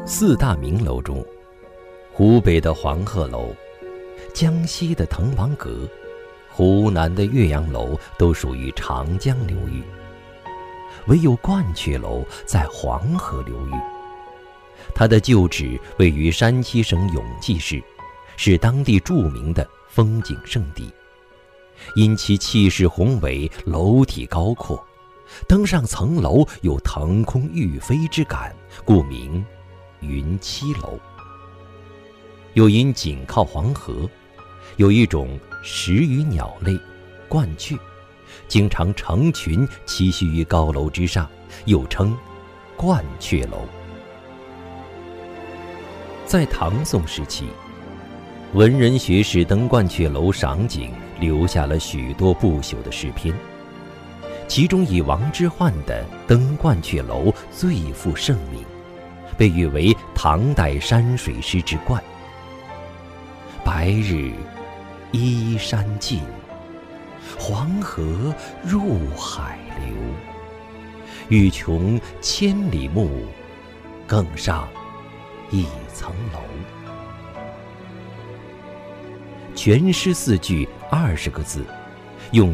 四大名楼中，湖北的黄鹤楼、江西的滕王阁、湖南的岳阳楼都属于长江流域，唯有鹳雀楼在黄河流域。它的旧址位于山西省永济市，是当地著名的风景胜地。因其气势宏伟，楼体高阔，登上层楼有腾空欲飞之感，故名云栖楼。又因紧靠黄河，有一种食鱼鸟类鹳雀，经常成群栖息于高楼之上，又称鹳雀楼。在唐宋时期，文人学士登鹳雀楼赏景，留下了许多不朽的诗篇，其中以王之涣的《登鹳雀楼》最负盛名，被誉为唐代山水诗之冠。白日依山尽，黄河入海流。欲穷千里目，更上一层楼。全诗4句20个字，